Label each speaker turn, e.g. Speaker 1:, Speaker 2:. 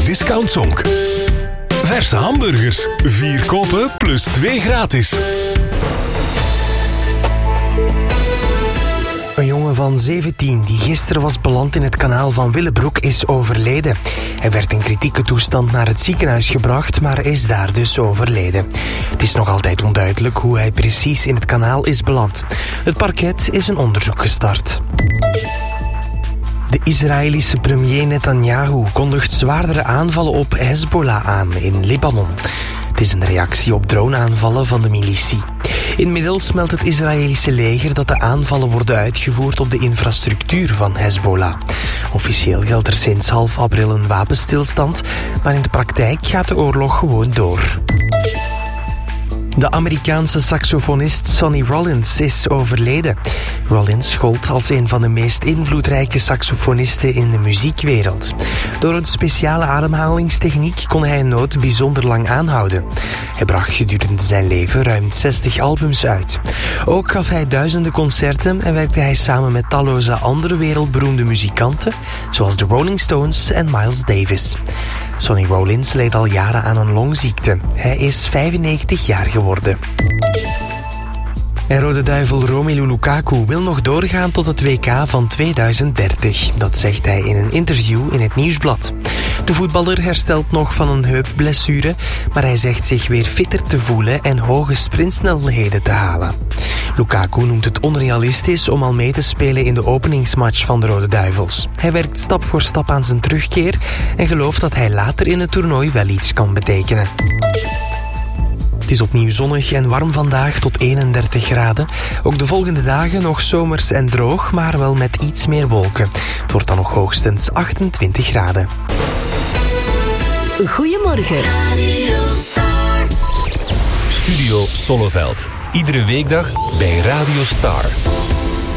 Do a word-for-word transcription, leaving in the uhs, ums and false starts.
Speaker 1: Discount Zonk. Verse hamburgers. Vier kopen plus twee gratis.
Speaker 2: Een jongen van zeventien die gisteren was beland in het kanaal van Willebroek is overleden. Hij werd in kritieke toestand naar het ziekenhuis gebracht, maar is daar dus overleden. Het is nog altijd onduidelijk hoe hij precies in het kanaal is beland. Het parket is een onderzoek gestart. De Israëlische premier Netanyahu kondigt zwaardere aanvallen op Hezbollah aan in Libanon. Het is een reactie op droneaanvallen van de militie. Inmiddels meldt het Israëlische leger dat de aanvallen worden uitgevoerd op de infrastructuur van Hezbollah. Officieel geldt er sinds half april een wapenstilstand, maar in de praktijk gaat de oorlog gewoon door. De Amerikaanse saxofonist Sonny Rollins is overleden. Rollins gold als een van de meest invloedrijke saxofonisten in de muziekwereld. Door een speciale ademhalingstechniek kon hij een noot bijzonder lang aanhouden. Hij bracht gedurende zijn leven ruim zestig albums uit. Ook gaf hij duizenden concerten en werkte hij samen met talloze andere wereldberoemde muzikanten, zoals de Rolling Stones en Miles Davis. Sonny Rollins leed al jaren aan een longziekte. Hij is vijfennegentig jaar geworden. En Rode Duivel Romelu Lukaku wil nog doorgaan tot het W K van tweeduizend dertig. Dat zegt hij in een interview in het Nieuwsblad. De voetballer herstelt nog van een heupblessure, maar hij zegt zich weer fitter te voelen en hoge sprintsnelheden te halen. Lukaku noemt het onrealistisch om al mee te spelen in de openingsmatch van de Rode Duivels. Hij werkt stap voor stap aan zijn terugkeer en gelooft dat hij later in het toernooi wel iets kan betekenen. Het is opnieuw zonnig en warm vandaag tot eenendertig graden. Ook de volgende dagen nog zomers en droog, maar wel met iets meer wolken. Het wordt dan nog hoogstens achtentwintig graden.
Speaker 3: Goedemorgen.
Speaker 1: Studio Sonneveld. Iedere weekdag bij Radio Star.